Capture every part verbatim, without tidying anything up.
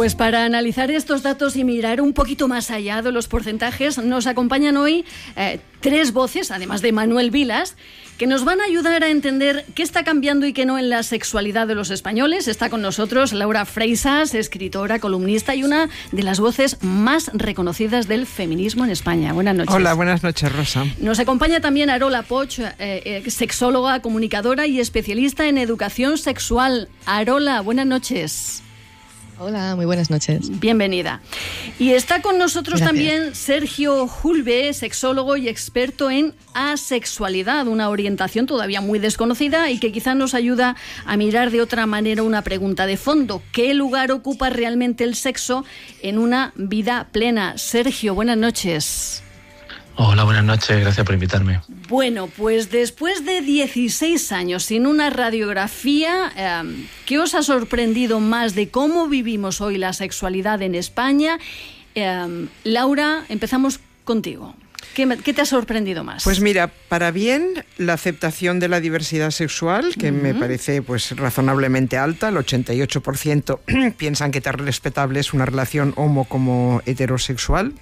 Pues para analizar estos datos y mirar un poquito más allá de los porcentajes, nos acompañan hoy eh, tres voces, además de Manuel Vilas, que nos van a ayudar a entender qué está cambiando y qué no en la sexualidad de los españoles. Está con nosotros Laura Freixas, escritora, columnista y una de las voces más reconocidas del feminismo en España. Buenas noches. Hola, buenas noches, Rosa. Nos acompaña también Arola Poch, eh, eh, sexóloga, comunicadora y especialista en educación sexual. Arola, buenas noches. Hola, muy buenas noches. Bienvenida. Y está con nosotros Gracias. también Sergio Julve, sexólogo y experto en asexualidad, una orientación todavía muy desconocida y que quizá nos ayuda a mirar de otra manera una pregunta de fondo. ¿Qué lugar ocupa realmente el sexo en una vida plena? Sergio, buenas noches. Hola, buenas noches, gracias por invitarme. Bueno, pues después de dieciséis años sin una radiografía, eh, ¿qué os ha sorprendido más de cómo vivimos hoy la sexualidad en España? Eh, Laura, empezamos contigo. ¿Qué, ¿Qué te ha sorprendido más? Pues mira, para bien, la aceptación de la diversidad sexual, que uh-huh. me parece pues razonablemente alta, el ochenta y ocho por ciento piensan que tan respetable es una relación homo como heterosexual.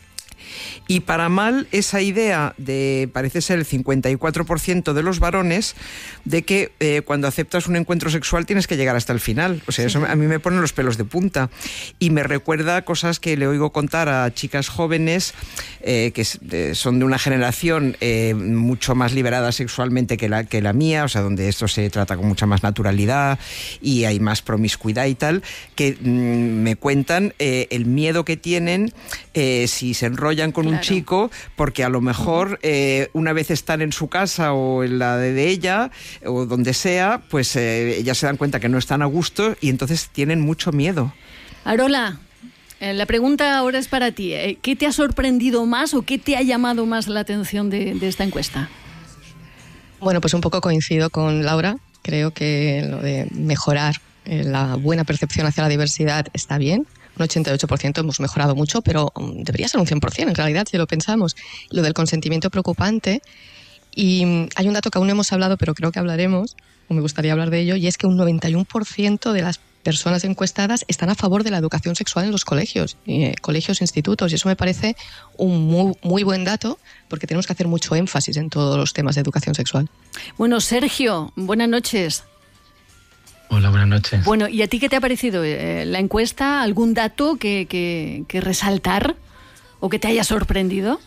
Y para mal, esa idea de, parece ser el cincuenta y cuatro por ciento de los varones, de que eh, cuando aceptas un encuentro sexual tienes que llegar hasta el final. O sea, sí. Eso a mí me pone los pelos de punta. Y me recuerda cosas que le oigo contar a chicas jóvenes eh, que eh, son de una generación eh, mucho más liberada sexualmente que la, que la mía, o sea, donde esto se trata con mucha más naturalidad y hay más promiscuidad y tal, que mmm, me cuentan eh, el miedo que tienen eh, si se enrollan con claro. un chico, porque a lo mejor eh, una vez están en su casa o en la de, de ella o donde sea, pues eh, ellas se dan cuenta que no están a gusto y entonces tienen mucho miedo. Arola, eh, la pregunta ahora es para ti. ¿eh? ¿Qué te ha sorprendido más o qué te ha llamado más la atención de, de esta encuesta? Bueno, pues un poco coincido con Laura. Creo que lo de mejorar eh, la buena percepción hacia la diversidad está bien. Un ochenta y ocho por ciento hemos mejorado mucho, pero debería ser un cien por ciento en realidad, si lo pensamos. Lo del consentimiento preocupante. Y hay un dato que aún no hemos hablado, pero creo que hablaremos, o me gustaría hablar de ello, y es que un noventa y uno por ciento de las personas encuestadas están a favor de la educación sexual en los colegios, eh, colegios, institutos, y eso me parece un muy, muy buen dato, porque tenemos que hacer mucho énfasis en todos los temas de educación sexual. Bueno, Sergio, buenas noches. Hola, buenas noches. Bueno, ¿y a ti qué te ha parecido eh, la encuesta? ¿Algún dato que, que, que resaltar o que te haya sorprendido?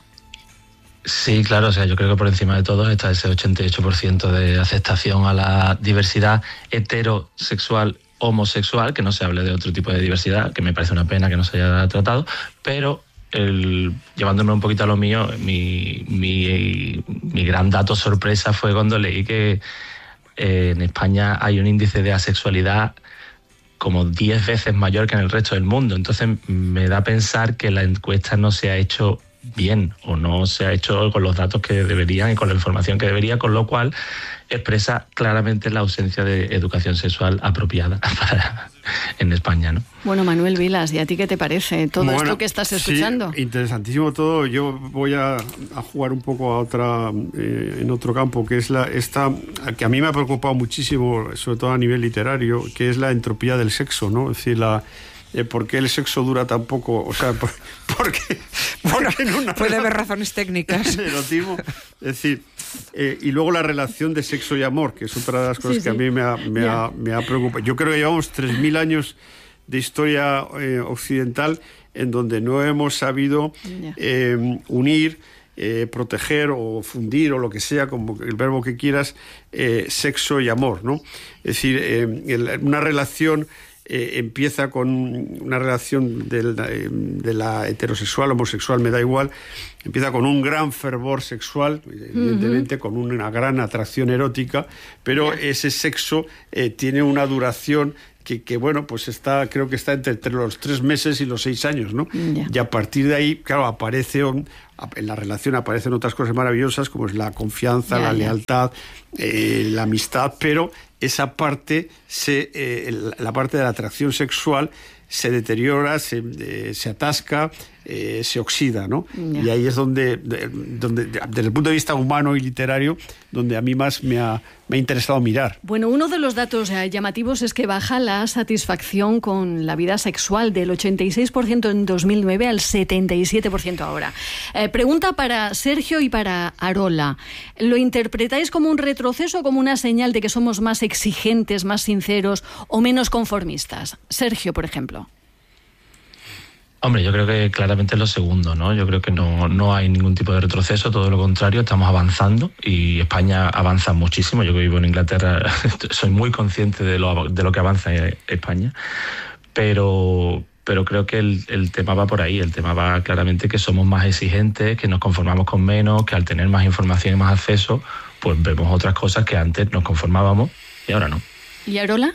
Sí, claro, o sea, yo creo que por encima de todo está ese ochenta y ocho por ciento de aceptación a la diversidad heterosexual, homosexual, que no se hable de otro tipo de diversidad, que me parece una pena que no se haya tratado, pero el, llevándome un poquito a lo mío, mi, mi, mi gran dato sorpresa fue cuando leí que Eh, en España hay un índice de asexualidad como diez veces mayor que en el resto del mundo. Entonces me da a pensar que la encuesta no se ha hecho bien o no se ha hecho con los datos que deberían y con la información que debería, con lo cual expresa claramente la ausencia de educación sexual apropiada para, en España, ¿no? Bueno, Manuel Vilas, ¿y a ti qué te parece todo bueno, esto que estás escuchando? Sí, interesantísimo todo. Yo voy a, a jugar un poco a otra eh, en otro campo, que es la esta que a mí me ha preocupado muchísimo, sobre todo a nivel literario, que es la entropía del sexo, ¿no? Es decir, la Eh, ¿por qué el sexo dura tan poco? O sea, ¿por, por qué? Bueno, en una puede haber razones técnicas. Erotismo. Es decir, eh, y luego la relación de sexo y amor, que es otra de las cosas sí, que sí. a mí me ha, me, yeah. ha, me ha preocupado. Yo creo que llevamos tres mil años de historia eh, occidental en donde no hemos sabido yeah. eh, unir, eh, proteger o fundir o lo que sea, como el verbo que quieras, eh, sexo y amor, ¿no? Es decir, eh, el, una relación Eh, empieza con una relación de la, de la heterosexual, homosexual, me da igual, empieza con un gran fervor sexual, evidentemente, uh-huh. con una gran atracción erótica, pero yeah. ese sexo eh, tiene una duración que, que, bueno, pues está, creo que está entre, entre los tres meses y los seis años, ¿no? Yeah. Y a partir de ahí, claro, aparece, un, en la relación aparecen otras cosas maravillosas, como es la confianza, yeah, la yeah. lealtad, eh, la amistad, pero esa parte, se, eh, la parte de la atracción sexual se deteriora, se, eh, se atasca, eh, se oxida, ¿no? Yeah. Y ahí es donde, de, donde, desde el punto de vista humano y literario, donde a mí más me ha, me ha interesado mirar. Bueno, uno de los datos eh, llamativos es que baja la satisfacción con la vida sexual del ochenta y seis por ciento en dos mil nueve al setenta y siete por ciento ahora. Eh, pregunta para Sergio y para Arola. ¿Lo interpretáis como un retroceso o como una señal de que somos más exigentes, más sinceros o menos conformistas? Sergio, por ejemplo. Hombre, yo creo que claramente es lo segundo, ¿no? Yo creo que no, no hay ningún tipo de retroceso, todo lo contrario, estamos avanzando y España avanza muchísimo. Yo que vivo en Inglaterra soy muy consciente de lo, de lo que avanza España, pero, pero creo que el, el tema va por ahí. El tema va claramente que somos más exigentes, que nos conformamos con menos, que al tener más información y más acceso, pues vemos otras cosas que antes nos conformábamos y ahora no. ¿Y Arola?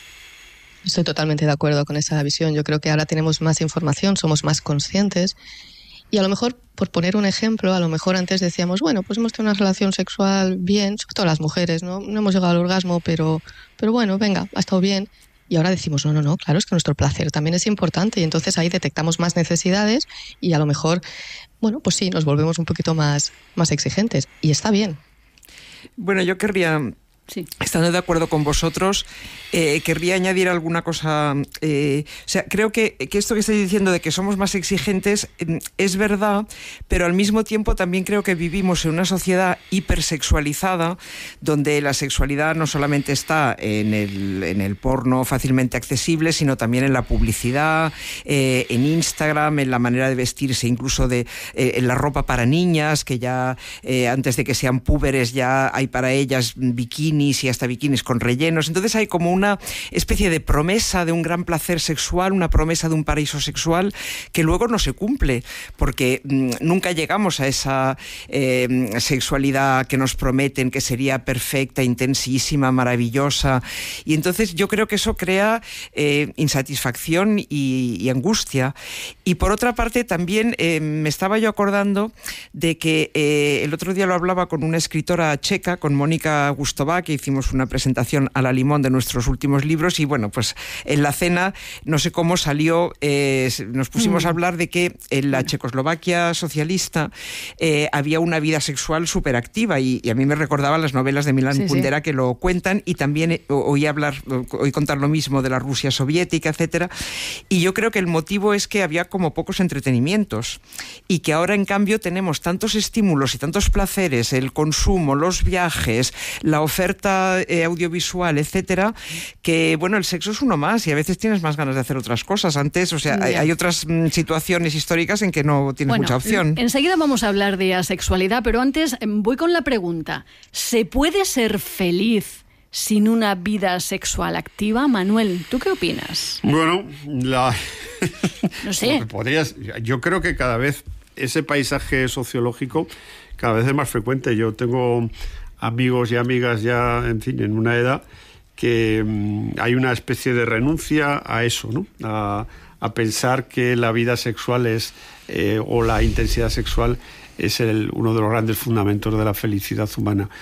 Estoy totalmente de acuerdo con esa visión. Yo creo que ahora tenemos más información, somos más conscientes y a lo mejor, por poner un ejemplo, a lo mejor antes decíamos, bueno, pues hemos tenido una relación sexual bien, sobre todo las mujeres, ¿no? No hemos llegado al orgasmo, pero, pero bueno, venga, ha estado bien. Y ahora decimos, no, no, no, claro, es que nuestro placer también es importante y entonces ahí detectamos más necesidades y a lo mejor, bueno, pues sí, nos volvemos un poquito más, más exigentes y está bien. Bueno, yo querría... Sí. Estando de acuerdo con vosotros, eh, querría añadir alguna cosa. Eh, o sea, creo que, que esto que estáis diciendo de que somos más exigentes eh, es verdad, pero al mismo tiempo también creo que vivimos en una sociedad hipersexualizada, donde la sexualidad no solamente está en el, en el porno fácilmente accesible, sino también en la publicidad, eh, en Instagram, en la manera de vestirse, incluso de eh, en la ropa para niñas, que ya eh, antes de que sean púberes ya hay para ellas bikinis y hasta bikinis con rellenos. Entonces hay como una especie de promesa de un gran placer sexual, una promesa de un paraíso sexual que luego no se cumple, porque mmm, nunca llegamos a esa eh, sexualidad que nos prometen que sería perfecta, intensísima, maravillosa. Y entonces yo creo que eso crea eh, insatisfacción y, y angustia. Y por otra parte también eh, me estaba yo acordando de que eh, el otro día lo hablaba con una escritora checa, con Mónica Gustová, que hicimos una presentación a la Limón de nuestros últimos libros y bueno, pues en la cena no sé cómo salió, eh, nos pusimos mm. a hablar de que en la Checoslovaquia socialista eh, había una vida sexual súper activa y, y a mí me recordaban las novelas de Milan sí, Kundera sí. que lo cuentan y también eh, oí hablar, oí contar lo mismo de la Rusia soviética, etcétera. Y yo creo que el motivo es que había como pocos entretenimientos y que ahora en cambio tenemos tantos estímulos y tantos placeres, el consumo, los viajes, la oferta eh, audiovisual, etcétera, que bueno, el sexo es uno más y a veces tienes más ganas de hacer otras cosas. Antes, o sea, hay, hay otras mm, situaciones históricas en que no tienes bueno, mucha opción. Enseguida vamos a hablar de asexualidad, pero antes voy con la pregunta. ¿Se puede ser feliz sin una vida sexual activa? Manuel, ¿tú qué opinas? Bueno, la... no sé. Podrías... Yo creo que cada vez ese paisaje sociológico cada vez es más frecuente. Yo tengo amigos y amigas ya, en fin, en una edad que mmm, hay una especie de renuncia a eso, ¿no? A, a pensar que la vida sexual es, eh, o la intensidad sexual es el, uno de los grandes fundamentos de la felicidad humana.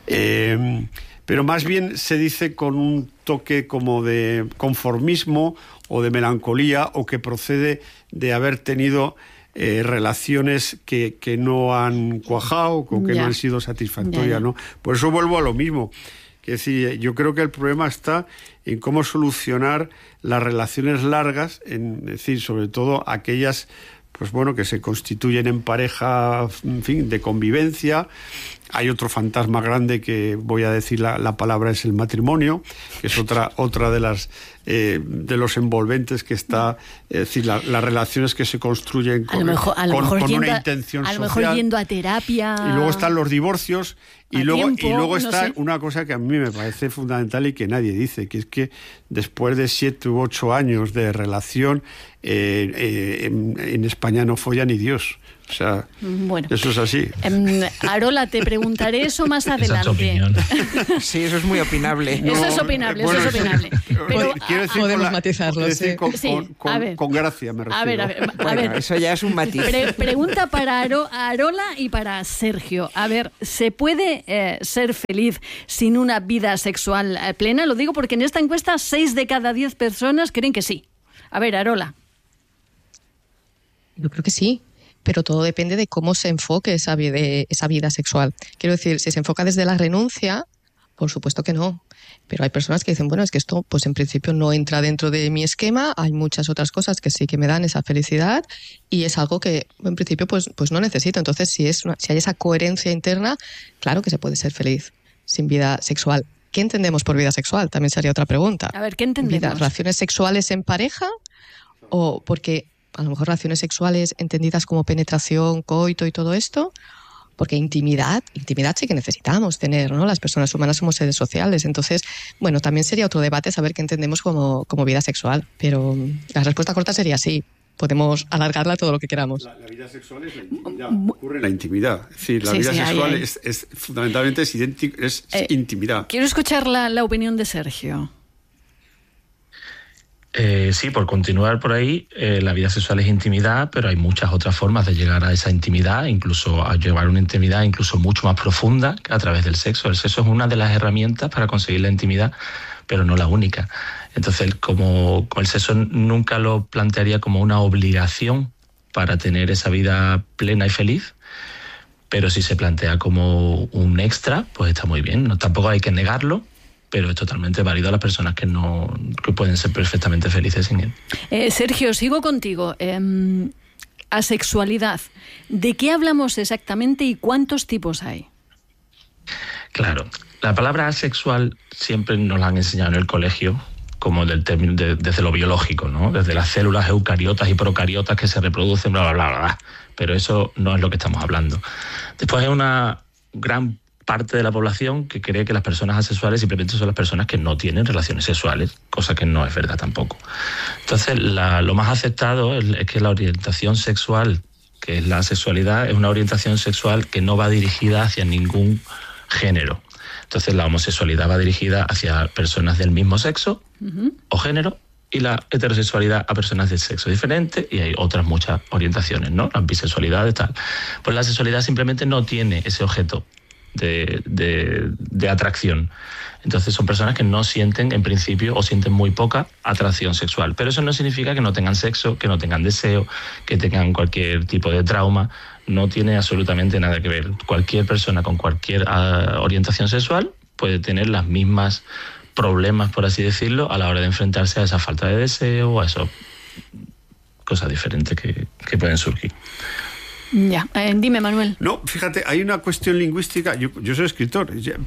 Eh, pero más bien se dice con un toque como de conformismo o de melancolía o que procede de haber tenido Eh, relaciones que, que no han cuajado o que yeah. no han sido satisfactorias, yeah, yeah. ¿no? Por eso vuelvo a lo mismo. Que es decir, yo creo que el problema está en cómo solucionar las relaciones largas, en, es decir, sobre todo aquellas, pues bueno, que se constituyen en pareja, en fin, de convivencia. Hay otro fantasma grande que voy a decir la, la palabra es el matrimonio, que es otra otra de las eh, de los envolventes que está, es decir, la, las relaciones que se construyen con, mejor, con, con yendo, una intención a social. A lo mejor yendo a terapia. Y luego están los divorcios y luego tiempo, y luego no está sé. una cosa que a mí me parece fundamental y que nadie dice, que es que después de siete u ocho años de relación eh, eh, en, en España no folla ni Dios. O sea, bueno, eso es así. Um, Arola, te preguntaré eso más adelante. Sí, eso es muy opinable. No, eso es opinable, bueno, eso es opinable. Pero, quiero decir podemos la, matizarlo, decir sí. Con, sí, con, con, con gracia, me refiero. A ver, a ver. A bueno, ver. Eso ya es un matiz. Pre pregunta para Aro Arola y para Sergio. A ver, ¿se puede eh, ser feliz sin una vida sexual eh, plena? Lo digo porque en esta encuesta seis de cada diez personas creen que sí. A ver, Arola. Yo creo que sí, pero todo depende de cómo se enfoque esa vida, esa vida sexual. Quiero decir, si se enfoca desde la renuncia, por supuesto que no. Pero hay personas que dicen, bueno, es que esto pues en principio no entra dentro de mi esquema, hay muchas otras cosas que sí que me dan esa felicidad y es algo que en principio pues, pues no necesito. Entonces, si, es una, si hay esa coherencia interna, claro que se puede ser feliz sin vida sexual. ¿Qué entendemos por vida sexual? También sería otra pregunta. A ver, ¿qué entendemos? ¿Vida, relaciones sexuales en pareja? O porque a lo mejor relaciones sexuales entendidas como penetración, coito y todo esto... Porque intimidad, intimidad sí que necesitamos tener, ¿no? Las personas humanas somos seres sociales. Entonces, bueno, también sería otro debate saber qué entendemos como, como vida sexual. Pero la respuesta corta sería sí. Podemos alargarla todo lo que queramos. La, la vida sexual es la intimidad. Ocurre en la intimidad. Es decir, la sí, vida sí, sexual ahí, ahí. Es, es fundamentalmente es, idéntico, es eh, intimidad. Quiero escuchar la, la opinión de Sergio. Eh, sí, por continuar por ahí, eh, la vida sexual es intimidad, pero hay muchas otras formas de llegar a esa intimidad, incluso a llevar una intimidad incluso mucho más profunda a través del sexo. El sexo es una de las herramientas para conseguir la intimidad, pero no la única. Entonces, como, como el sexo nunca lo plantearía como una obligación para tener esa vida plena y feliz, pero si se plantea como un extra, pues está muy bien. No, tampoco hay que negarlo, pero es totalmente válido a las personas que no que pueden ser perfectamente felices sin él. Eh, Sergio, sigo contigo. Eh, asexualidad. ¿De qué hablamos exactamente y cuántos tipos hay? Claro, la palabra asexual siempre nos la han enseñado en el colegio como del término de, desde lo biológico, ¿no? Desde las células eucariotas y procariotas que se reproducen, bla, bla, bla, bla. Pero eso no es lo que estamos hablando. Después hay una gran parte de la población que cree que las personas asexuales simplemente son las personas que no tienen relaciones sexuales, cosa que no es verdad tampoco. Entonces, la, lo más aceptado es, es que la orientación sexual, que es la sexualidad, es una orientación sexual que no va dirigida hacia ningún género. Entonces, la homosexualidad va dirigida hacia personas del mismo sexo uh-huh. o género, y la heterosexualidad a personas de sexo diferente, y hay otras muchas orientaciones, ¿no? La bisexualidad y tal. Pues la sexualidad simplemente no tiene ese objeto De, de, de atracción. Entonces son personas que no sienten en principio o sienten muy poca atracción sexual, pero eso no significa que no tengan sexo, que no tengan deseo, que tengan cualquier tipo de trauma. No tiene absolutamente nada que ver. Cualquier persona con cualquier uh, orientación sexual puede tener las mismas problemas, por así decirlo, a la hora de enfrentarse a esa falta de deseo o a esas cosas diferentes que, que pueden surgir. Ya, eh, dime, Manuel. No, fíjate, hay una cuestión lingüística. Yo, yo soy escritor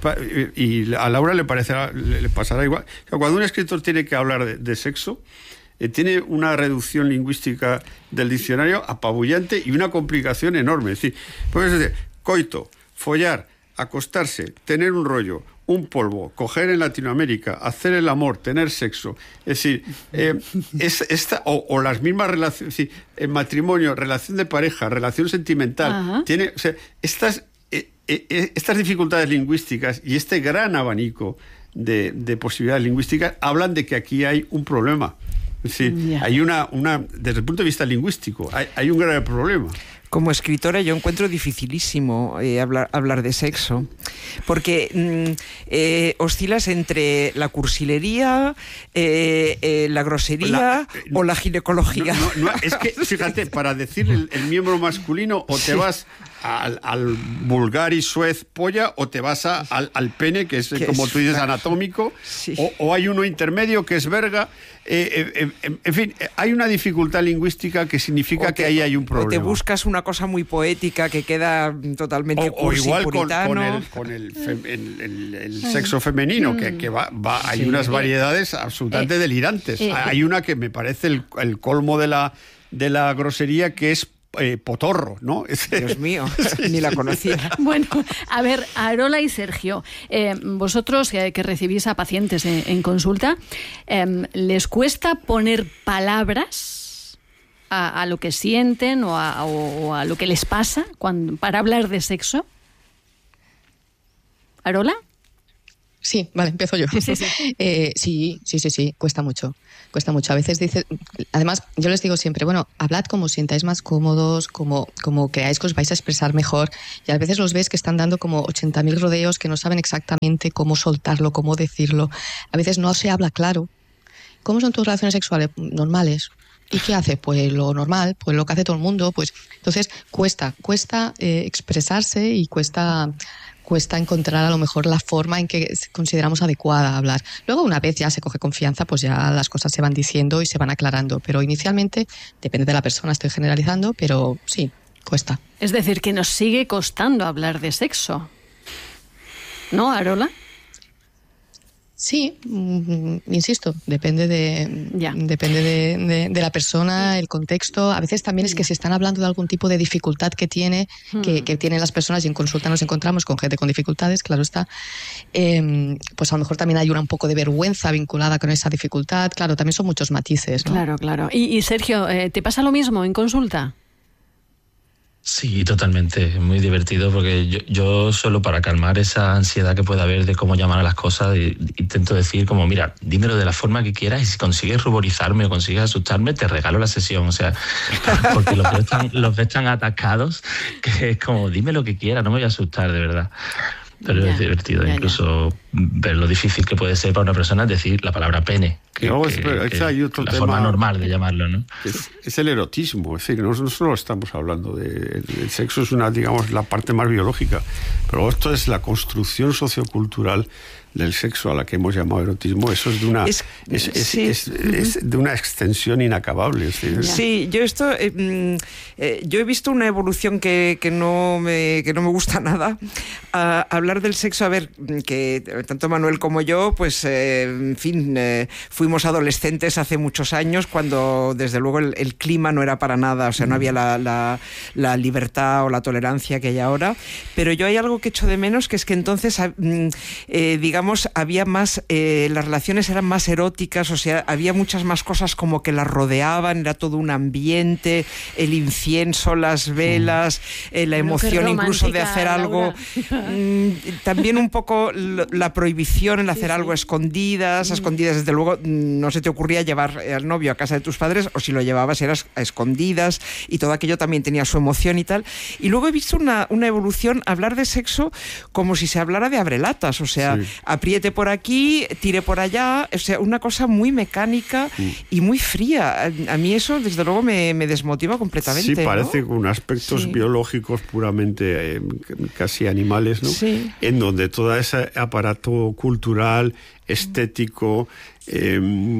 y a Laura le parecerá, le pasará igual. O sea, cuando un escritor tiene que hablar de, de sexo, eh, tiene una reducción lingüística del diccionario apabullante y una complicación enorme. Es decir, puedes decir coito, follar, acostarse, tener un rollo, un polvo, coger en Latinoamérica, hacer el amor, tener sexo. Es decir, eh, es esta, o, o las mismas relaciones, es decir, en matrimonio, relación de pareja, relación sentimental. Uh-huh. Tiene, o sea, estas, eh, eh, estas dificultades lingüísticas y este gran abanico de, de posibilidades lingüísticas hablan de que aquí hay un problema. Es decir, yeah. hay una, una, desde el punto de vista lingüístico, hay, hay un grave problema. Como escritora yo encuentro dificilísimo eh, hablar, hablar de sexo, porque mm, eh, oscilas entre la cursilería, eh, eh, la grosería la, eh, o la ginecología. No, no, no, es que, fíjate, para decir el, el miembro masculino, o te sí. vas al, al vulgar y suez polla, o te vas a, al, al pene, que es, como es tú dices, anatómico, sí. o, o hay uno intermedio, que es verga. Eh, eh, eh, en fin, hay una dificultad lingüística que significa te, que ahí hay un problema. O te buscas una cosa muy poética que queda totalmente o, o igual con, con el, con el, fem, el, el, el sexo femenino, que, que va, va hay sí. unas variedades absolutamente eh, delirantes. Eh, hay una que me parece el, el colmo de la, de la grosería, que es Eh, potorro, ¿no? Dios mío, ni la conocía. Bueno, a ver, Arola y Sergio, eh, vosotros eh, que recibís a pacientes en, en consulta, eh, ¿les cuesta poner palabras a, a lo que sienten o a, o, o a lo que les pasa cuando, para hablar de sexo? ¿Arola? Sí, vale, empiezo yo. Sí, sí, eh, sí, sí, sí, sí, cuesta mucho. Cuesta mucho. A veces dice, además, yo les digo siempre, bueno, hablad como os sientáis más cómodos, como, como creáis que os vais a expresar mejor. Y a veces los ves que están dando como ochenta mil rodeos, que no saben exactamente cómo soltarlo, cómo decirlo. A veces no se habla claro. ¿Cómo son tus relaciones sexuales? Normales. ¿Y qué hace? Pues lo normal, pues lo que hace todo el mundo. Pues entonces cuesta, cuesta eh, expresarse y cuesta, cuesta encontrar a lo mejor la forma en que consideramos adecuada hablar. Luego, una vez ya se coge confianza, pues ya las cosas se van diciendo y se van aclarando. Pero inicialmente, depende de la persona, estoy generalizando, pero sí, cuesta. Es decir, que nos sigue costando hablar de sexo. ¿No, Arola? Sí, mm, insisto, depende de Ya. depende de, de, de la persona, el contexto. A veces también es que se están hablando de algún tipo de dificultad que tiene, Hmm. que, que tienen las personas, y en consulta nos encontramos con gente con dificultades, claro está. Eh, pues a lo mejor también hay una un poco de vergüenza vinculada con esa dificultad. Claro, también son muchos matices, ¿no? Claro, claro. Y, y Sergio, eh, ¿te pasa lo mismo en consulta? Sí, totalmente. Es muy divertido porque yo, yo solo para calmar esa ansiedad que pueda haber de cómo llamar a las cosas, y, intento decir como, mira, dímelo de la forma que quieras y si consigues ruborizarme o consigues asustarme, te regalo la sesión. O sea, porque los ves tan, los ves tan atacados que es como, dime lo que quieras, no me voy a asustar, de verdad. Pero Ya, es divertido, ya, incluso ya. ver lo difícil que puede ser para una persona decir la palabra pene, que, Luego, que, espera, que hay otro la tema forma normal de llamarlo, ¿no? Es, es el erotismo, es decir, no, no solo estamos hablando de... El, el sexo es una, digamos, la parte más biológica, pero esto es la construcción sociocultural del sexo a la que hemos llamado erotismo. Eso es de una es, es, es, sí. es, es de una extensión inacabable. Es decir, sí, yo esto eh, eh, yo he visto una evolución que, que no me que no me gusta nada. A hablar del sexo, a ver, que tanto Manuel como yo, pues eh, en fin, eh, fuimos adolescentes hace muchos años, cuando desde luego el, el clima no era para nada, o sea, no había la, la, la libertad o la tolerancia que hay ahora. Pero yo hay algo que echo de menos, que es que entonces eh, digamos había más, eh, las relaciones eran más eróticas, o sea, había muchas más cosas como que las rodeaban, era todo un ambiente, el incienso, las velas, eh, la emoción incluso de hacer algo, mm, también un poco la prohibición en hacer sí, algo a escondidas, a escondidas desde luego no se te ocurría llevar al novio a casa de tus padres, o si lo llevabas eras a escondidas, y todo aquello también tenía su emoción y tal. Y luego he visto una, una evolución, hablar de sexo como si se hablara de abrelatas, o sea, sí. apriete por aquí, tire por allá, o sea, una cosa muy mecánica sí. y muy fría. A, a mí eso, desde luego, me, me desmotiva completamente. Sí, parece ¿no? con aspectos sí. biológicos puramente eh, casi animales, ¿no? Sí. En donde todo ese aparato cultural, estético, eh,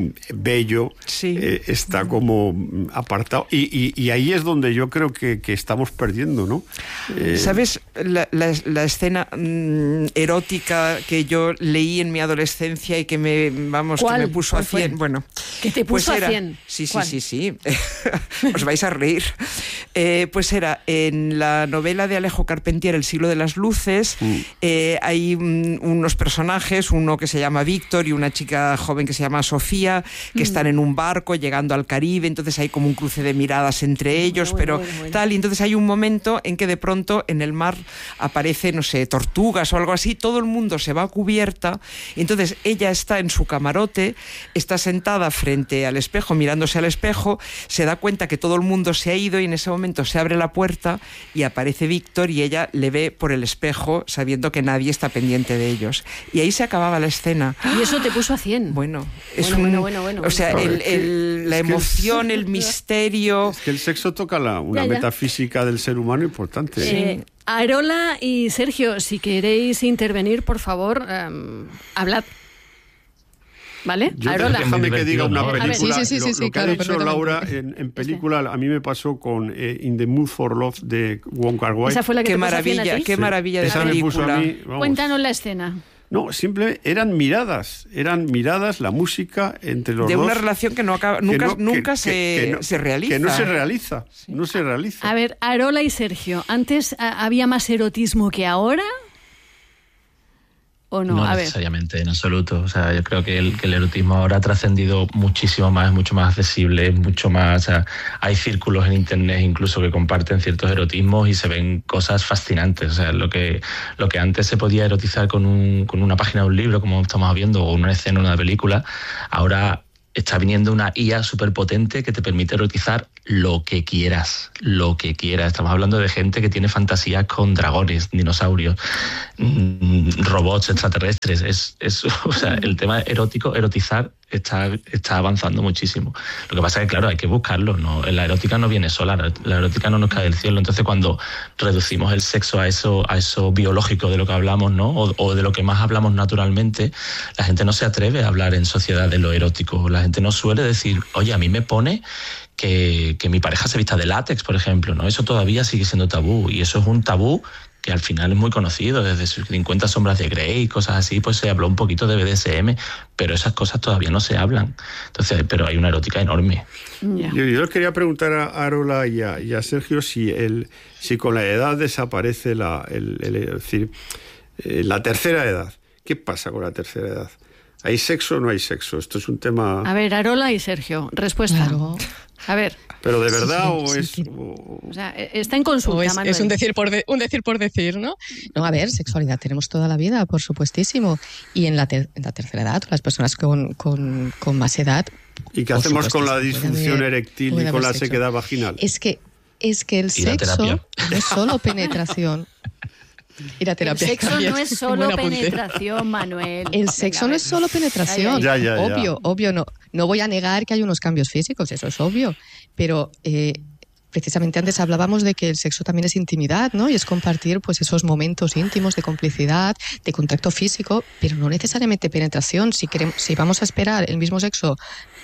bello, sí. eh, está como apartado. Y, y, y ahí es donde yo creo que, que estamos perdiendo, ¿no? Eh, ¿Sabes la, la, la escena mmm, erótica que yo leí en mi adolescencia y que me, vamos, que me puso a cien? Bueno, ¿que te puso pues era, a cien? Sí, sí, sí, sí. Os vais a reír. Eh, pues era en la novela de Alejo Carpentier, El siglo de las luces, mm. eh, hay un, unos personajes, uno que se llama Víctor y una chica joven que se llama Sofía, que mm. están en un barco llegando al Caribe, entonces hay como un cruce de miradas entre ellos, muy, pero muy, muy, tal, y entonces hay un momento en que de pronto en el mar aparece, no sé, tortugas o algo así, todo el mundo se va a cubierta, y entonces ella está en su camarote, está sentada frente al espejo, mirándose al espejo, se da cuenta que todo el mundo se ha ido y en ese momento se abre la puerta y aparece Víctor y ella le ve por el espejo sabiendo que nadie está pendiente de ellos. Y ahí se acababa la escena. Y eso te puso a cien. Bueno, es bueno, un, bueno, bueno, bueno, o sea, bueno. el, el, la emoción, el, el misterio. Es que el sexo toca la, una ya, ya. metafísica del ser humano importante. Sí. Eh, Arola y Sergio, si queréis intervenir, por favor, um, hablad. ¿Vale? Yo, Arola. déjame que diga una película. Sí, sí, sí, lo, sí, lo sí, que claro, ha dicho Laura en, en película, a mí me pasó con eh, In the Mood for Love de Wong Kar-wai. Esa fue la que qué te maravilla, puso a ti. qué maravilla de Esa película. me puso a mí, vamos. Cuéntanos la escena. No, simplemente eran miradas, eran miradas, la música entre los de dos. De una relación que no acaba, que nunca, no, nunca que, se, que, que no, se realiza. Que no se realiza, sí. no se realiza. A ver, Arola y Sergio, ¿antes a, había más erotismo que ahora? ¿O no? No a necesariamente, ver. en absoluto. O sea, yo creo que el, que el erotismo ahora ha trascendido muchísimo más, es mucho más accesible, es mucho más... O sea, hay círculos en internet incluso que comparten ciertos erotismos y se ven cosas fascinantes. O sea, lo que, lo que antes se podía erotizar con, un, con una página de un libro, como estamos viendo, o una escena de una película, ahora está viniendo una I A súper potente que te permite erotizar lo que quieras, lo que quieras. Estamos hablando de gente que tiene fantasías con dragones, dinosaurios, mmm, robots extraterrestres. Es, es, o sea, el tema erótico, erotizar está, está avanzando muchísimo. Lo que pasa es que, claro, hay que buscarlo, ¿no? La erótica no viene sola, la erótica no nos cae del cielo. Entonces, cuando reducimos el sexo a eso, a eso biológico de lo que hablamos, ¿no? O, o de lo que más hablamos naturalmente, la gente no se atreve a hablar en sociedad de lo erótico. La gente no suele decir, oye, a mí me pone que, que mi pareja se vista de látex, por ejemplo, ¿no? Eso todavía sigue siendo tabú, y eso es un tabú que al final es muy conocido, desde sus cincuenta sombras de Grey y cosas así, pues se habló un poquito de B D S M, pero esas cosas todavía no se hablan. Entonces, pero hay una erótica enorme. Yeah. Yo, yo les quería preguntar a Arola y a, y a Sergio si, el, si con la edad desaparece la, el, el, es decir, eh, la tercera edad. ¿Qué pasa con la tercera edad? ¿Hay sexo o no hay sexo? Esto es un tema... A ver, Arola y Sergio, respuesta. Claro. A ver. ¿Pero de verdad sí, sí, o es...? Sí. O... o sea, está en consulta, o es, Manuel. es un decir por de, un decir por decir, ¿no? No, a ver, sexualidad tenemos toda la vida, por supuestísimo. Y en la, ter, en la tercera edad, las personas con, con, con más edad... ¿Y qué hacemos con la disfunción haber, eréctil y con la sexo. sequedad vaginal? Es que, es que el sexo no es solo penetración. Ir a terapia. El sexo no es solo penetración, Manuel. El sexo no es solo penetración. Ya, ya, ya. Obvio, obvio. No, no voy a negar que hay unos cambios físicos, eso es obvio. Pero eh, precisamente antes hablábamos de que el sexo también es intimidad, ¿no? Y es compartir pues esos momentos íntimos de complicidad, de contacto físico, pero no necesariamente penetración. Si queremos, si vamos a esperar el mismo sexo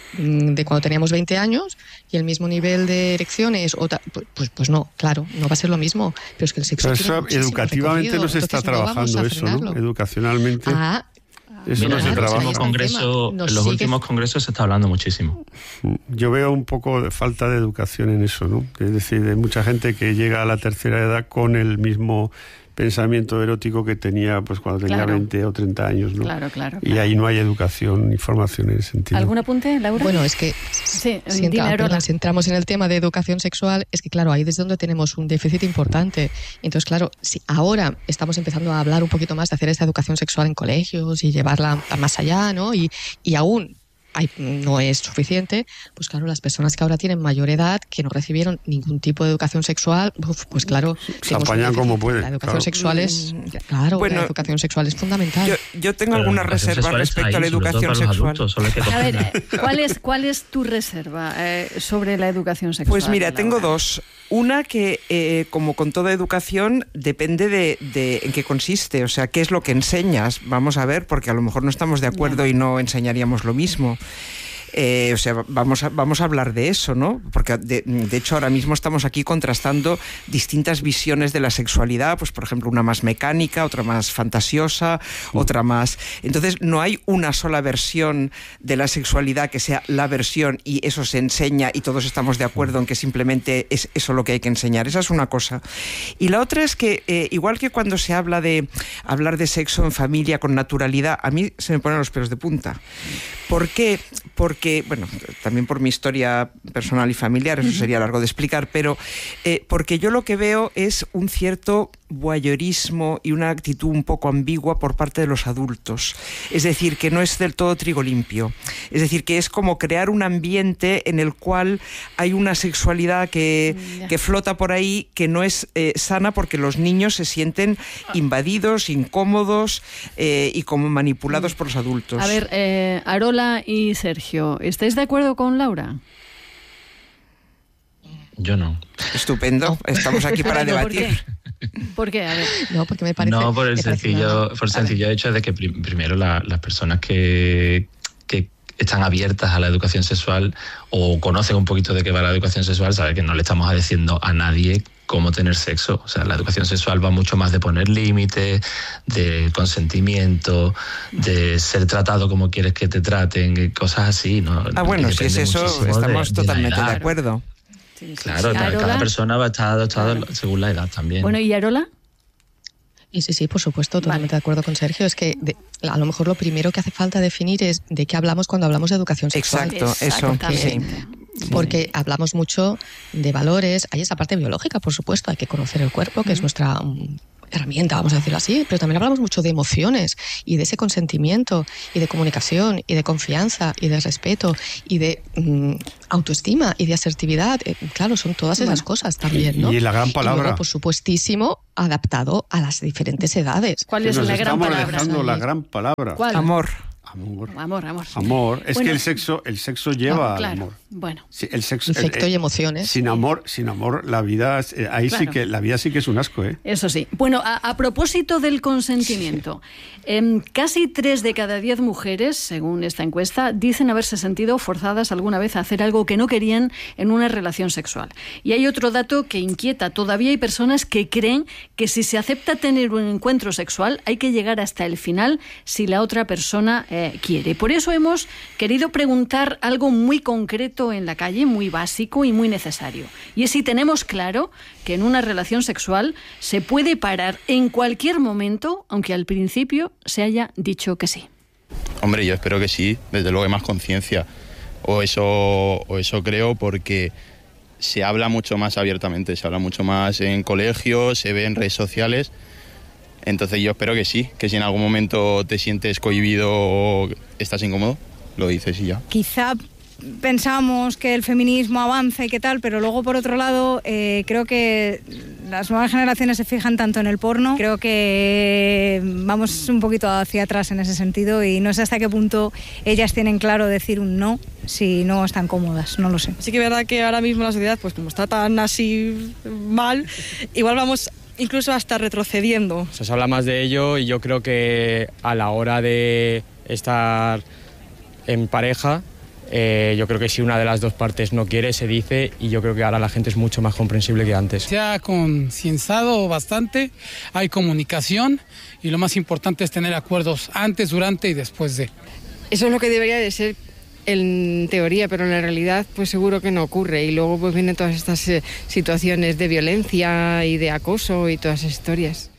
de cuando teníamos veinte años y el mismo nivel de erecciones, o ta, pues, pues no, claro, no va a ser lo mismo. Pero es que el sexo eso, educativamente no se está trabajando no eso, ¿no? Educacionalmente. Ah, eso Mira, no se en trabaja. los, congreso, en los sigue... últimos congresos se está hablando muchísimo. Yo veo un poco de falta de educación en eso, ¿no? Es decir, hay mucha gente que llega a la tercera edad con el mismo pensamiento erótico que tenía pues cuando tenía claro. veinte o treinta años, ¿no? Claro, claro, claro. Y ahí no hay educación ni formación en ese sentido. ¿Algún apunte, Laura? Bueno, es que sí, si, entra, perdón, si entramos en el tema de educación sexual, es que claro, ahí es donde tenemos un déficit importante. Entonces, claro, si ahora estamos empezando a hablar un poquito más de hacer esta educación sexual en colegios y llevarla más allá, ¿no? Y, y aún Hay, no es suficiente, pues claro, las personas que ahora tienen mayor edad, que no recibieron ningún tipo de educación sexual, pues claro, se apañan como pueden. La educación claro. sexual es, claro, bueno, la educación sexual es fundamental. Yo, yo tengo Pero alguna reserva respecto ahí, a la educación sexual. Adultos, a ver, ¿cuál es, cuál es tu reserva eh, sobre la educación sexual? Pues mira, Laura? tengo dos. Una que, eh, como con toda educación, depende de, de en qué consiste, o sea, qué es lo que enseñas. Vamos a ver, porque a lo mejor no estamos de acuerdo yeah. y no enseñaríamos lo mismo. Eh, o sea, vamos a, vamos a hablar de eso, ¿no? Porque de, de hecho ahora mismo estamos aquí contrastando distintas visiones de la sexualidad, pues por ejemplo una más mecánica, otra más fantasiosa, mm. otra más... Entonces no hay una sola versión de la sexualidad que sea la versión y eso se enseña y todos estamos de acuerdo en que simplemente es eso lo que hay que enseñar. Esa es una cosa. Y la otra es que, eh, igual que cuando se habla de hablar de sexo en familia con naturalidad, a mí se me ponen los pelos de punta. ¿Por qué? Porque que, bueno, también por mi historia personal y familiar, eso sería largo de explicar, pero eh, porque yo lo que veo es un cierto voyeurismo y una actitud un poco ambigua por parte de los adultos. Es decir, que no es del todo trigo limpio. Es decir, que es como crear un ambiente en el cual hay una sexualidad que, que flota por ahí, que no es eh, sana porque los niños se sienten invadidos, incómodos eh, y como manipulados por los adultos. A ver, eh, Arola y Sergio, ¿estáis de acuerdo con Laura? Yo no. Estupendo, estamos aquí para debatir. ¿Por qué? ¿Por qué? A ver. No, porque me parece... No, por el sencillo, por el sencillo hecho de que prim- primero la, las personas que, que están abiertas a la educación sexual o conocen un poquito de qué va la educación sexual, saben que no le estamos diciendo a nadie cómo tener sexo. O sea, la educación sexual va mucho más de poner límites, de consentimiento, de ser tratado como quieres que te traten, cosas así, ¿no? Ah, bueno, si es eso, estamos de, totalmente de, de acuerdo. Sí, sí, claro, sí. cada ¿Arola? persona va a estar adaptada claro. según la edad también. Bueno, ¿y Arola? Y sí, sí, por supuesto, totalmente vale. de acuerdo con Sergio. Es que de, a lo mejor lo primero que hace falta definir es de qué hablamos cuando hablamos de educación sexual. Exacto, eso. Porque, sí. porque hablamos mucho de valores. Hay esa parte biológica, por supuesto, hay que conocer el cuerpo, que mm. es nuestra um, herramienta, vamos a decirlo así, pero también hablamos mucho de emociones y de ese consentimiento y de comunicación y de confianza y de respeto y de um, autoestima y de asertividad. Eh, claro, son todas esas bueno. cosas también, ¿no? Y la gran palabra. Y luego, por supuestísimo, adaptado a las diferentes edades. ¿Cuál es la gran palabra? Estamos dejando la gran palabra. ¿Cuál? Amor. Amor. Amor, amor. Amor. Es bueno, que el sexo, el sexo lleva oh, claro. al amor. Bueno. Sí, el sexo, Afecto el, y emociones. Sin amor, sin amor, la vida, eh, ahí claro. sí que la vida sí que es un asco, ¿eh? Eso sí. Bueno, a, a propósito del consentimiento, sí. eh, casi tres de cada diez mujeres, según esta encuesta, dicen haberse sentido forzadas alguna vez a hacer algo que no querían en una relación sexual. Y hay otro dato que inquieta. Todavía hay personas que creen que si se acepta tener un encuentro sexual, hay que llegar hasta el final si la otra persona eh, quiere. Por eso hemos querido preguntar algo muy concreto en la calle, muy básico y muy necesario. Y es si tenemos claro que en una relación sexual se puede parar en cualquier momento, aunque al principio se haya dicho que sí. Hombre, yo espero que sí, desde luego hay más conciencia. O eso, o eso creo, porque se habla mucho más abiertamente, se habla mucho más en colegios, se ve en redes sociales. Entonces yo espero que sí, que si en algún momento te sientes cohibido o estás incómodo, lo dices y ya. Quizá pensamos que el feminismo avanza y qué tal, pero luego por otro lado eh, creo que las nuevas generaciones se fijan tanto en el porno, creo que vamos un poquito hacia atrás en ese sentido y no sé hasta qué punto ellas tienen claro decir un no si no están cómodas, no lo sé. Sí que es verdad que ahora mismo la sociedad, pues como está tan así mal, igual vamos incluso hasta retrocediendo. O sea, se habla más de ello y yo creo que a la hora de estar en pareja, Eh, yo creo que si una de las dos partes no quiere, se dice, y yo creo que ahora la gente es mucho más comprensible que antes. Se ha concienciado bastante, hay comunicación y lo más importante es tener acuerdos antes, durante y después de. Eso es lo que debería de ser en teoría, pero en la realidad pues seguro que no ocurre y luego pues vienen todas estas eh, situaciones de violencia y de acoso y todas esas historias.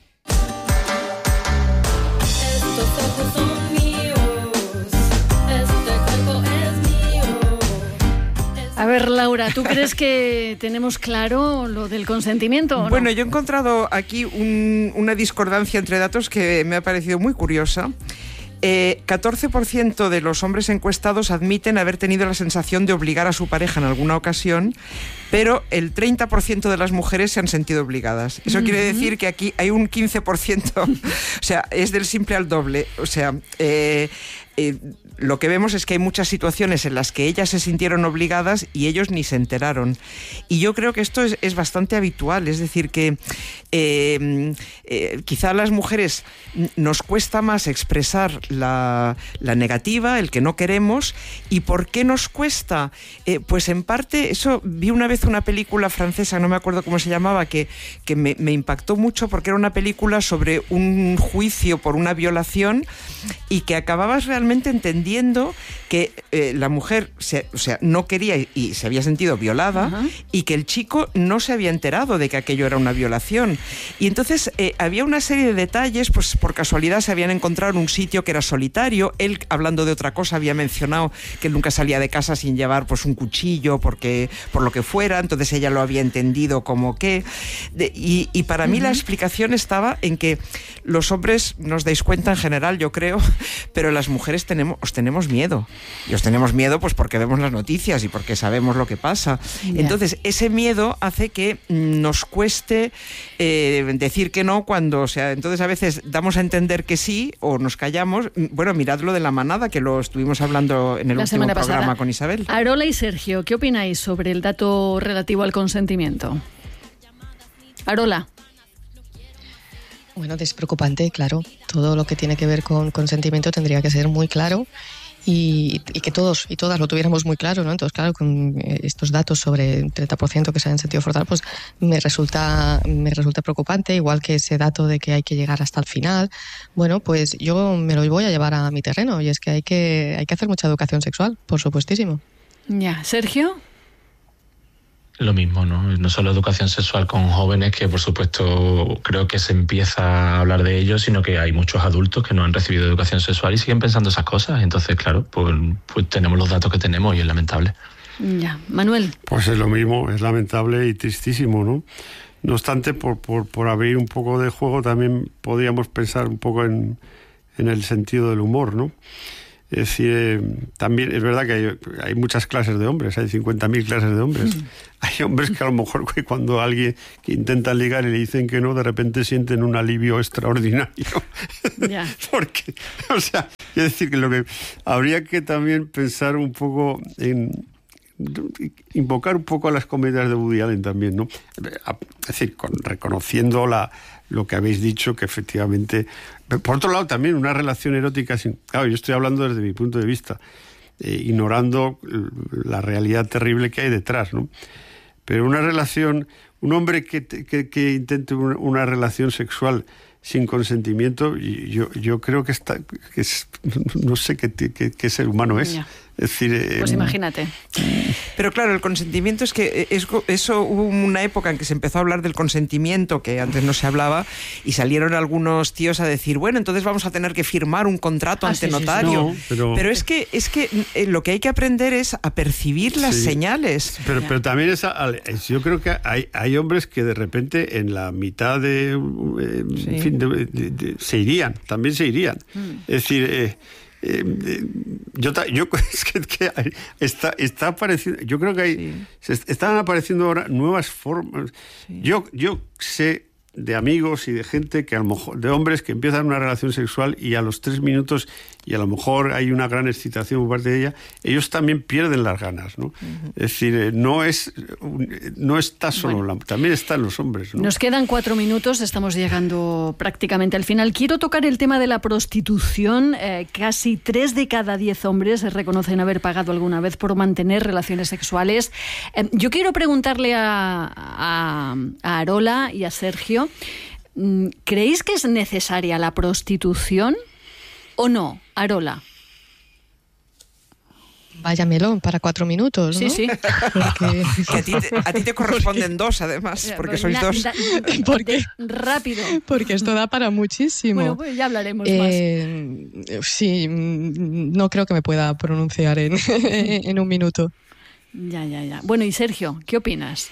A ver, Laura, ¿tú crees que tenemos claro lo del consentimiento o no? Bueno, yo he encontrado aquí un, una discordancia entre datos que me ha parecido muy curiosa. Eh, catorce por ciento de los hombres encuestados admiten haber tenido la sensación de obligar a su pareja en alguna ocasión, pero el treinta por ciento de las mujeres se han sentido obligadas. Eso uh-huh. quiere decir que aquí hay un quince por ciento, o sea, es del simple al doble. O sea, eh, eh, lo que vemos es que hay muchas situaciones en las que ellas se sintieron obligadas y ellos ni se enteraron. Y yo creo que esto es, es bastante habitual, es decir, que eh, eh, quizá a las mujeres nos cuesta más expresar la, la negativa, el que no queremos. ¿Y por qué nos cuesta? Eh, pues en parte, eso, vi una vez una película francesa, no me acuerdo cómo se llamaba, que, que me, me impactó mucho porque era una película sobre un juicio por una violación y que acababas realmente entendiendo que eh, la mujer se, o sea, no quería y, y se había sentido violada. Uh-huh. Y que el chico no se había enterado de que aquello era una violación. Y entonces eh, había una serie de detalles, pues por casualidad se habían encontrado en un sitio que era solitario. Él, hablando de otra cosa, había mencionado que nunca salía de casa sin llevar pues un cuchillo porque por lo que fuera, entonces ella lo había entendido como que de, y, y para mí uh-huh. la explicación estaba en que los hombres, no os dais cuenta en general, yo creo, pero las mujeres tenemos, os tenemos miedo y os tenemos miedo pues porque vemos las noticias y porque sabemos lo que pasa. Yeah. Entonces ese miedo hace que nos cueste eh, decir que no cuando, o sea, entonces a veces damos a entender que sí o nos callamos. Bueno, mirad lo de la manada, que lo estuvimos hablando en el la último programa pasada. Con Isabel. Arola y Sergio, ¿qué opináis sobre el dato relativo al consentimiento? Arola. Bueno, es preocupante, claro. Todo lo que tiene que ver con consentimiento tendría que ser muy claro y, y que todos y todas lo tuviéramos muy claro, ¿no? Entonces, claro, con estos datos sobre el treinta por ciento que se han sentido forzados, pues me resulta, me resulta preocupante, igual que ese dato de que hay que llegar hasta el final. Bueno, pues yo me lo voy a llevar a mi terreno y es que hay que, hay que hacer mucha educación sexual, por supuestísimo. Ya, Sergio. Lo mismo, ¿no? No solo educación sexual con jóvenes, que por supuesto creo que se empieza a hablar de ello, sino que hay muchos adultos que no han recibido educación sexual y siguen pensando esas cosas. Entonces, claro, pues, pues tenemos los datos que tenemos y es lamentable. Ya, Manuel. Pues es lo mismo, es lamentable y tristísimo, ¿no? No obstante, por, por, por abrir un poco de juego, también podríamos pensar un poco en, en el sentido del humor, ¿no? Es decir, eh, también es verdad que hay, hay muchas clases de hombres, hay cincuenta mil clases de hombres. Mm. Hay hombres que a lo mejor cuando alguien que intenta ligar y le dicen que no, de repente sienten un alivio extraordinario. Yeah. Porque, o sea, es decir, que lo que habría que también pensar un poco en invocar un poco a las comedias de Woody Allen también, ¿no? Es decir, con, reconociendo la, lo que habéis dicho, que efectivamente... Por otro lado, también una relación erótica sin... Claro, yo estoy hablando desde mi punto de vista, eh, ignorando la realidad terrible que hay detrás, ¿no? Pero una relación... Un hombre que, que, que intente una, una relación sexual sin consentimiento, yo, yo creo que está... Que es, no sé qué, qué, qué ser humano es. Yeah. Es decir, eh, pues imagínate. Pero claro, el consentimiento es que es, eso hubo una época en que se empezó a hablar del consentimiento, que antes no se hablaba, y salieron algunos tíos a decir, bueno, entonces vamos a tener que firmar un contrato ah, ante sí, notario. Sí, sí. No, pero... pero es que es que eh, lo que hay que aprender es a percibir las sí. señales. Pero, yeah. pero también es, yo creo que hay, hay hombres que de repente en la mitad de, eh, sí. en fin, de, de, de, se irían, también se irían. Mm. Es decir, eh, Eh, eh, yo, yo es que, que hay, está, está apareciendo, yo creo que hay, sí. se están apareciendo ahora nuevas formas. Sí. Yo, yo sé de amigos y de gente que a lo mejor, de hombres que empiezan una relación sexual y a los tres minutos, y a lo mejor hay una gran excitación por parte de ella, ellos también pierden las ganas, ¿no? Uh-huh. Es decir, no es no está solo bueno, la, también están los hombres, ¿no? Nos quedan cuatro minutos, estamos llegando prácticamente al final. Quiero tocar el tema de la prostitución. Eh, casi tres de cada diez hombres reconocen haber pagado alguna vez por mantener relaciones sexuales. Eh, yo quiero preguntarle a, a, a Arola y a Sergio, ¿creéis que es necesaria la prostitución o no? Arola. Vaya melón para cuatro minutos, ¿no? Sí, sí. Porque... a, ti te, a ti te corresponden porque... dos, además, porque sois na, dos. Da, porque, rápido. Porque esto da para muchísimo. Bueno, pues ya hablaremos eh, más. Sí, no creo que me pueda pronunciar en, en un minuto. Ya, ya, ya. Bueno, y Sergio, ¿qué opinas?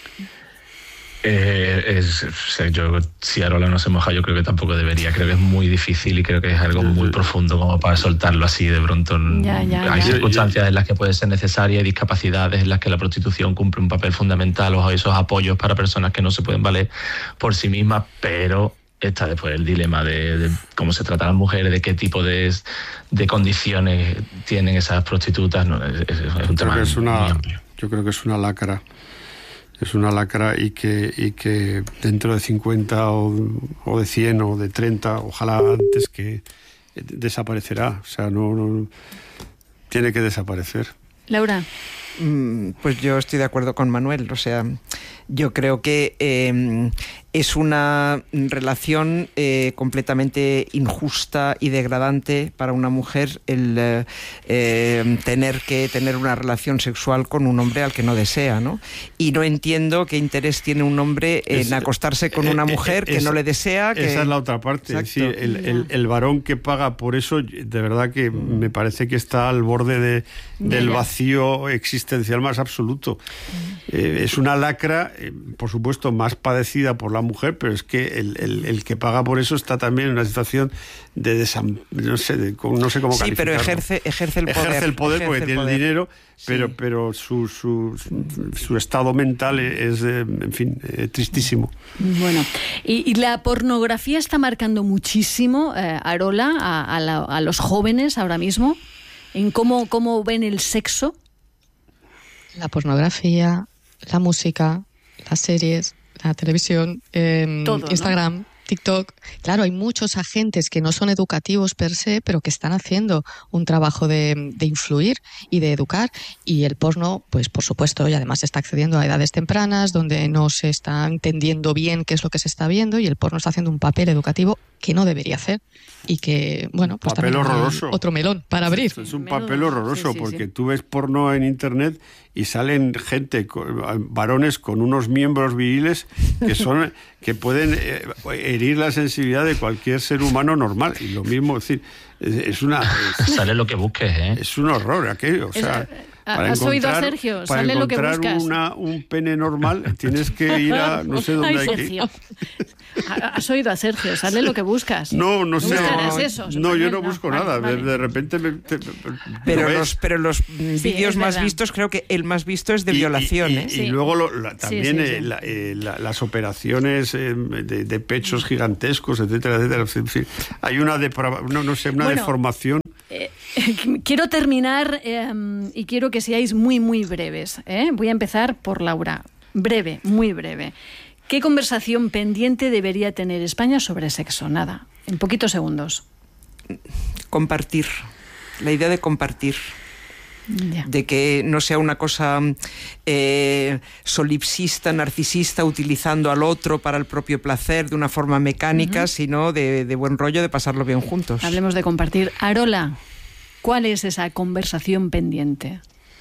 Eh, es, o sea, yo, si Arola no se moja, yo creo que tampoco debería. Creo que es muy difícil y creo que es algo muy profundo como para soltarlo así de pronto. Ya, ya, hay ya. circunstancias en las que puede ser necesaria, hay discapacidades en las que la prostitución cumple un papel fundamental, o esos apoyos para personas que no se pueden valer por sí mismas, pero está después el dilema de, de cómo se trata a las mujeres, de qué tipo de, de condiciones tienen esas prostitutas. No, es, es un tema creo que es una, muy amplio. Yo creo que es una lacra. Es una lacra y que, y que dentro de cincuenta o, o de cien o de treinta, ojalá antes, que desaparecerá. O sea, no, no tiene que desaparecer. Laura. Pues yo estoy de acuerdo con Manuel. O sea, yo creo que eh, es una relación eh, completamente injusta y degradante para una mujer el eh, eh, tener que tener una relación sexual con un hombre al que no desea, ¿no? Y no entiendo qué interés tiene un hombre en es, acostarse con una mujer eh, eh, que no le desea. Que... Esa es la otra parte. Exacto. Es decir, el, el, el varón que paga por eso, de verdad que mm. me parece que está al borde de, del vacío existencial más absoluto. Mm. Eh, es una lacra, eh, por supuesto, más padecida por la mujer, pero es que el, el, el que paga por eso está también en una situación de desam... no sé, de, no sé cómo sí, pero ejerce, ejerce el poder. Ejerce el poder ejerce porque el tiene poder. el dinero, sí. pero, pero su, su, su, su estado mental es, eh, en fin, eh, tristísimo. Bueno, y, y la pornografía está marcando muchísimo, eh, Arola, a, a, la, a los jóvenes ahora mismo, en cómo, cómo ven el sexo. La pornografía, la música, las series, la televisión, eh, Todo, Instagram, ¿no? TikTok. Claro, hay muchos agentes que no son educativos per se, pero que están haciendo un trabajo de, de influir y de educar. Y el porno, pues por supuesto, y además está accediendo a edades tempranas, donde no se está entendiendo bien qué es lo que se está viendo, y el porno está haciendo un papel educativo que no debería hacer. Y que, bueno, pues papel también horroroso. Otro melón para abrir. Es un papel horroroso, sí, sí, porque sí. Tú ves porno en internet y salen gente, varones con unos miembros viriles que son que pueden eh, herir la sensibilidad de cualquier ser humano normal. Y lo mismo, es decir, es, es una... Es, sale lo que busques, ¿eh? Es un horror aquello, o sea... Para ¿Has oído a encontrar- Sergio? Para Sale lo que encontrar buscas. una, un pene normal tienes que ir a no sé dónde Ay, hay que ir. Sergio. Has oído a Sergio, sale lo que buscas. No, no sé. buscarás No, eso, no, yo no Manuel, busco vale, nada. De- vale. De repente me, te- Pero ¿lo ves? los, pero los mm, Sí, vídeos es más verdad. vistos, creo que el más visto es de Y- y- violaciones. Y, y Sí. luego lo- la- también Sí, sí, eh, sí. la- eh, la- las operaciones eh, de, de pechos gigantescos, etcétera, etcétera. En fin, hay una, deprava- no, no sé, una Bueno, deformación. Eh, quiero terminar eh, y quiero que seáis muy, muy breves. ¿eh? Voy a empezar por Laura. Breve, muy breve. ¿Qué conversación pendiente debería tener España sobre sexo? Nada, en poquitos segundos. Compartir. La idea de compartir. Ya. De que no sea una cosa eh, solipsista, narcisista, utilizando al otro para el propio placer de una forma mecánica, uh-huh. sino de, de buen rollo, de pasarlo bien juntos. Hablemos de compartir. Arola, ¿cuál es esa conversación pendiente?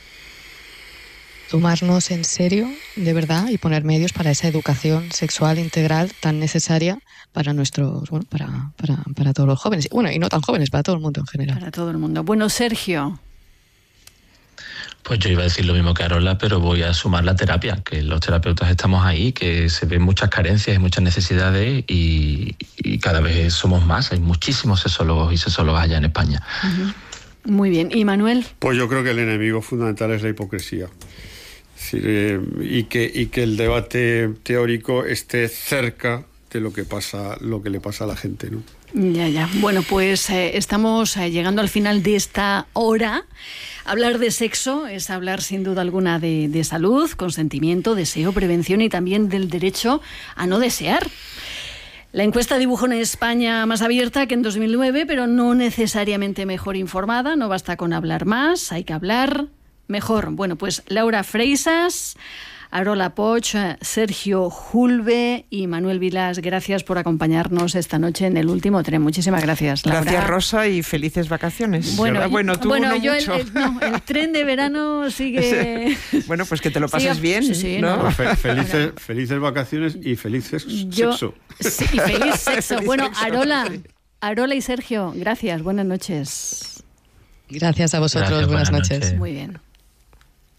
Tomarnos en serio, de verdad, y poner medios para esa educación sexual integral tan necesaria para nuestros, bueno, para, para, para todos los jóvenes. Bueno, y no tan jóvenes, para todo el mundo en general. Para todo el mundo. Bueno, Sergio. Pues yo iba a decir lo mismo que Arola, pero voy a sumar la terapia, que los terapeutas estamos ahí, que se ven muchas carencias y muchas necesidades y, y cada vez somos más. Hay muchísimos sexólogos y sexólogas allá en España. Uh-huh. Muy bien. ¿Y Manuel? Pues yo creo que el enemigo fundamental es la hipocresía. Es decir, eh, y, que, y que el debate teórico esté cerca de lo que pasa, lo que le pasa a la gente, ¿no? Ya, ya. Bueno, pues eh, estamos eh, llegando al final de esta hora. Hablar de sexo es hablar sin duda alguna de, de salud, consentimiento, deseo, prevención y también del derecho a no desear. La encuesta dibuja una España más abierta que en dos mil nueve, pero no necesariamente mejor informada. No basta con hablar más, hay que hablar mejor. Bueno, pues Laura Freisas, Arola Poch, Sergio Julve y Manuel Vilas, gracias por acompañarnos esta noche en El Último Tren. Muchísimas gracias, Laura. Gracias, Rosa, y felices vacaciones. Bueno, bueno, tú bueno no yo mucho. El, el, no, el tren de verano sigue... Bueno, pues que te lo pases Sigue, bien, sí, sí, ¿no? no. Pues fe- felices, felices vacaciones y felices Yo, sexo. Sí, y feliz sexo. Feliz Bueno, sexo, Arola, sí. Arola y Sergio, gracias, buenas noches. Gracias a vosotros, Gracias, buenas, buenas noches. noches. Muy bien.